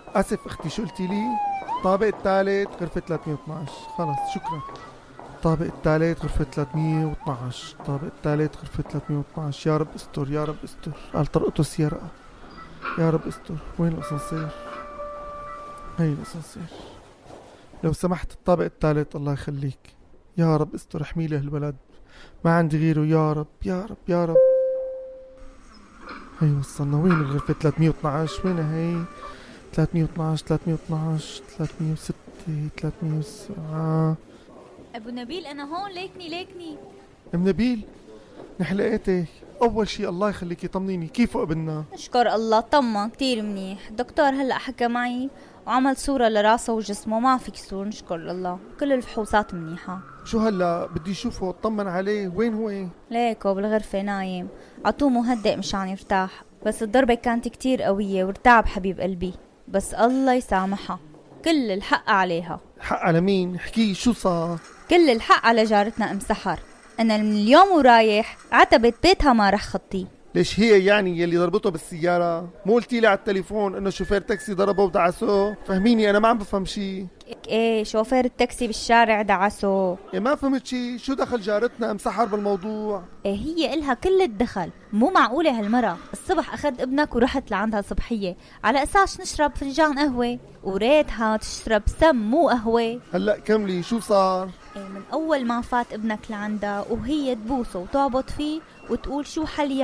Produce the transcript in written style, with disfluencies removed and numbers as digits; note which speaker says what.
Speaker 1: اسف اختي، شو قلتي لي؟ الطابق الثالث غرفة 312. خلص شكرا. الطابق الثالث غرفة 312. الطابق الثالث غرفة 312. يا رب استر يا رب استر. قال طرقته سيارة. يا رب استر. وين الاسانسير؟ هي الاسانسير. لو سمحت الطابق الثالث الله يخليك. يا رب استر، احمي لي هالبلد، ما عندي غيره. يا رب يا رب يا رب. هي وصلنا. وين الغرفة 312؟ وينها هي؟ 312 312 306 307.
Speaker 2: ابو نبيل انا هون، ليكني.
Speaker 1: ام نبيل، نحن لقيتك. اول شي الله يخليكي طمنيني، كيفه ابننا؟
Speaker 2: نشكر الله طمن كتير منيح. الدكتور هلأ حكى معي وعمل صورة لراسه وجسمه، ما في كسور نشكر الله، كل الفحوصات منيحة.
Speaker 1: شو هلا بدي اشوفه اطمن عليه. وين هو؟
Speaker 2: ليكو بالغرفة نايم، عطوه مهدئ مشان يرتاح، بس الضربة كانت كتير قوية وارتعب حبيب قلبي، بس الله يسامحها، كل الحق عليها.
Speaker 1: الحق على مين؟ احكي شو صار؟
Speaker 2: كل الحق على جارتنا ام سحر. انا من اليوم ورايح عتبت بيتها ما رح خطي.
Speaker 1: ليش هي يعني يلي ضربته بالسيارة؟ مو قلتي لي على التليفون انه شوفير تاكسي ضربه ودعسه؟ فهميني انا ما عم بفهم شي.
Speaker 2: ايه شوفير التاكسي بالشارع دعسه.
Speaker 1: إيه ما فهمت شي. شو دخل جارتنا ام سحر بالموضوع؟
Speaker 2: ايه هي إلها كل الدخل، مو معقولة هالمرة. الصبح اخذت ابنك ورحت لعندها صبحية على اساس نشرب فنجان قهوة، وريتها تشرب سم مو قهوة.
Speaker 1: هلا كملي شو صار؟
Speaker 2: إيه من اول ما فات ابنك لعندها وهي تبوسه وتعبط فيه وتقول شو حل